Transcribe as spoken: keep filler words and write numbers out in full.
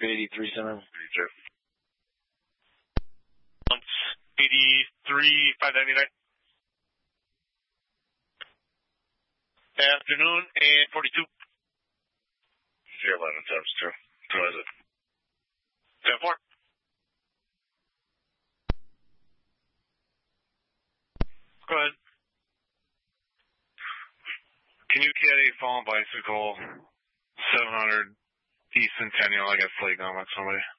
eighty-three center. Sure. eighty-three, five ninety-nine. Afternoon, and forty-two. zero eleven times two. Who is it? ten four. Go ahead. Can you get a fallen bicycle, seven hundred East Centennial? I got flagged on by somebody.